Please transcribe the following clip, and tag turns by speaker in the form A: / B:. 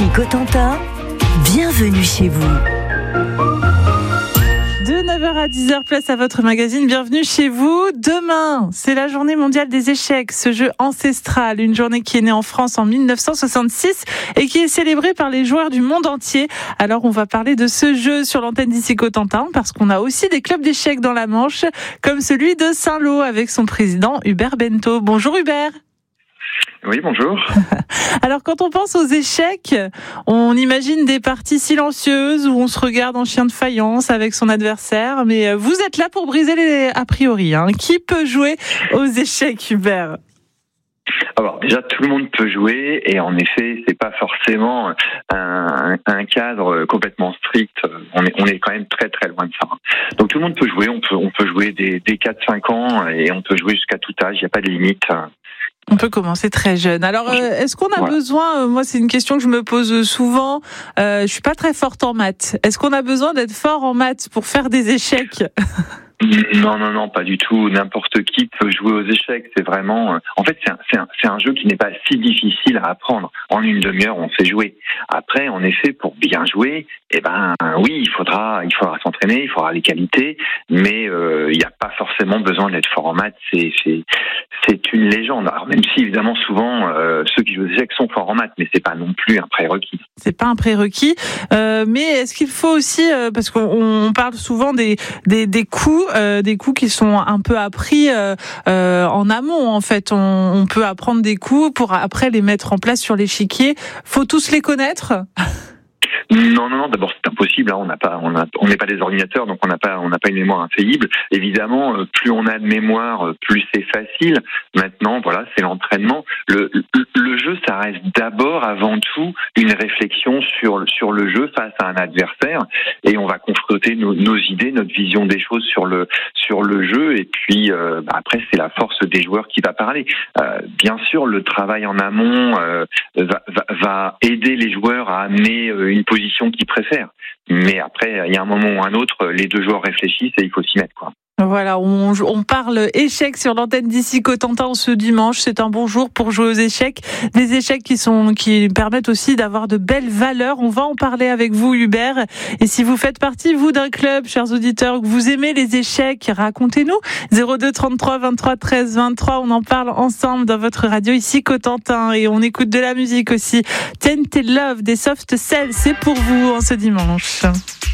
A: Ici Cotentin, bienvenue chez vous.
B: De 9h à 10h, place à votre magazine, bienvenue chez vous. Demain, c'est la journée mondiale des échecs, ce jeu ancestral, une journée qui est née en France en 1966 et qui est célébrée par les joueurs du monde entier. Alors on va parler de ce jeu sur l'antenne d'Ici Cotentin parce qu'on a aussi des clubs d'échecs dans la Manche, comme celui de Saint-Lô avec son président Hubert Bento. Bonjour Hubert.
C: Oui, bonjour.
B: Alors, quand on pense aux échecs, on imagine des parties silencieuses où on se regarde en chien de faïence avec son adversaire. Mais vous êtes là pour briser les a priori. Qui peut jouer aux échecs, Hubert ?
C: Alors déjà, tout le monde peut jouer et en effet, c'est pas forcément un cadre complètement strict. On est quand même très très loin de ça. Donc tout le monde peut jouer. On peut jouer dès 4-5 ans et on peut jouer jusqu'à tout âge. Il n'y a pas de limite.
B: On peut commencer très jeune. Alors, est-ce qu'on a besoin, moi c'est une question que je me pose souvent, je suis pas très forte en maths. Est-ce qu'on a besoin d'être fort en maths pour faire des échecs ?
C: Non, pas du tout. N'importe qui peut jouer aux échecs. C'est vraiment, en fait, c'est un jeu qui n'est pas si difficile à apprendre. En une demi-heure, on sait jouer. Après, en effet, pour bien jouer, oui, il faudra s'entraîner, il faudra les qualités, mais il n'y a pas forcément besoin d'être fort en maths. C'est une légende. Alors même si évidemment souvent ceux qui jouent aux échecs sont forts en maths, mais c'est pas non plus un prérequis.
B: C'est pas un prérequis, mais est-ce qu'il faut aussi, parce qu'on parle souvent des coups qui sont un peu appris en amont en fait. On peut apprendre des coups pour après les mettre en place sur l'échiquier. Faut tous les connaître.
C: Non. D'abord, c'est impossible. On n'est pas des ordinateurs, donc on n'a pas une mémoire infaillible. Évidemment, plus on a de mémoire, plus c'est facile. Maintenant, voilà, c'est l'entraînement. Le jeu, ça reste d'abord, avant tout, une réflexion sur le jeu face à un adversaire, et on va confronter nos idées, notre vision des choses sur le jeu. Et puis après, c'est la force des joueurs qui va parler. Bien sûr, le travail en amont va aider les joueurs à amener une position qu'ils préfèrent. Mais après, il y a un moment ou un autre, les deux joueurs réfléchissent et il faut s'y mettre, quoi.
B: Voilà, on parle échecs sur l'antenne d'Ici Cotentin ce dimanche. C'est un bon jour pour jouer aux échecs. Des échecs qui permettent aussi d'avoir de belles valeurs. On va en parler avec vous, Hubert. Et si vous faites partie, vous, d'un club, chers auditeurs, que vous aimez les échecs, racontez-nous. 02 33 23 13 23. On en parle ensemble dans votre radio Ici Cotentin. Et on écoute de la musique aussi. Tainted Love des Soft Cell, c'est pour vous en ce dimanche.